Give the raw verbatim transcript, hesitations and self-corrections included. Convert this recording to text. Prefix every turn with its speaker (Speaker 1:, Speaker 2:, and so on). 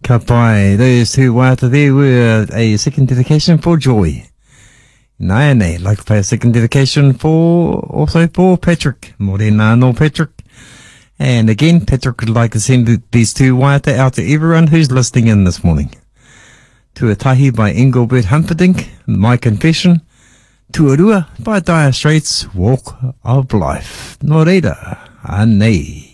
Speaker 1: Ka pai, those two waiata there were a second dedication for Joy. Nai nei, like to pay a second dedication for, also for Patrick. Morena no Patrick. And again, Patrick would like to send these two waiata out to everyone who's listening in this morning. Tuatahi by Engelbert Humperdinck, My Confession. Tuarua by Dire Straits, Walk of Life. Nō reira, anei.